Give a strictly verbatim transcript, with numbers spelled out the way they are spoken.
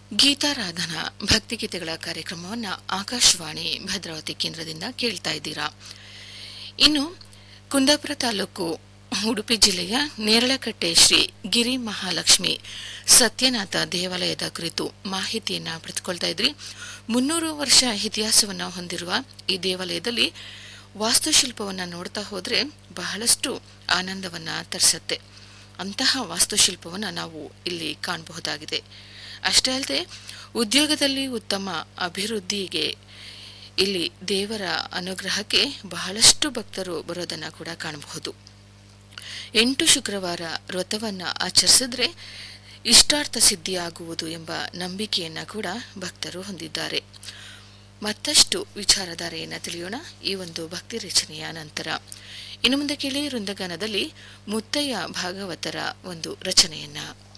ಗೀತಾರಾಧನಾ ಭಕ್ತಿಗೀತೆಗಳ ಕಾರ್ಯಕ್ರಮವನ್ನು ಆಕಾಶವಾಣಿ ಭದ್ರಾವತಿ ಕೇಂದ್ರದಿಂದ ಕೇಳ್ತಾ ಇದ್ದೀರಾ. ಇನ್ನು ಕುಂದಾಪುರ ತಾಲೂಕು ಉಡುಪಿ ಜಿಲ್ಲೆಯ ನೇರಳಕಟ್ಟೆ ಶ್ರೀ ಗಿರಿ ಮಹಾಲಕ್ಷ್ಮಿ ಸತ್ಯನಾಥ ದೇವಾಲಯದ ಕುರಿತು ಮಾಹಿತಿಯನ್ನ ಪಡೆದುಕೊಳ್ತಾ ಇದ್ರಿ. ಮುನ್ನೂರು ವರ್ಷ ಇತಿಹಾಸವನ್ನು ಹೊಂದಿರುವ ಈ ದೇವಾಲಯದಲ್ಲಿ ವಾಸ್ತುಶಿಲ್ಪವನ್ನು ನೋಡ್ತಾ ಹೋದ್ರೆ ಬಹಳಷ್ಟು ಆನಂದವನ್ನ ತರಿಸುತ್ತೆ. ಅಂತಹ ವಾಸ್ತುಶಿಲ್ಪವನ್ನು ನಾವು ಇಲ್ಲಿ ಕಾಣಬಹುದಾಗಿದೆ. ಅಷ್ಟೇ ಅಲ್ಲದೆ ಉದ್ಯೋಗದಲ್ಲಿ ಉತ್ತಮ ಅಭಿವೃದ್ಧಿಗೆ ಇಲ್ಲಿ ದೇವರ ಅನುಗ್ರಹಕ್ಕೆ ಬಹಳಷ್ಟು ಭಕ್ತರು ಬರೋದನ್ನ ಕೂಡ ಕಾಣಬಹುದು. ಎಂಟು ಶುಕ್ರವಾರ ವ್ರತವನ್ನ ಆಚರಿಸಿದ್ರೆ ಇಷ್ಟಾರ್ಥ ಸಿದ್ಧಿಯಾಗುವುದು ಎಂಬ ನಂಬಿಕೆಯನ್ನ ಕೂಡ ಭಕ್ತರು ಹೊಂದಿದ್ದಾರೆ. ಮತ್ತಷ್ಟು ವಿಚಾರಧಾರೆಯನ್ನ ತಿಳಿಯೋಣ ಈ ಒಂದು ಭಕ್ತಿ ರಚನೆಯ ನಂತರ. ಇನ್ನು ಮುಂದೆ ಕೇಳಿ ವೃಂದಗಾನದಲ್ಲಿ ಮುತ್ತಯ್ಯ ಭಾಗವತರ ಒಂದು ರಚನೆಯನ್ನ.